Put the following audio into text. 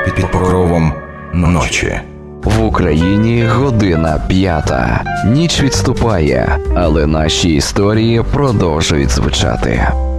під покровом ночі. В Україні година 5. Ніч відступає, але наші історії продовжують звучати.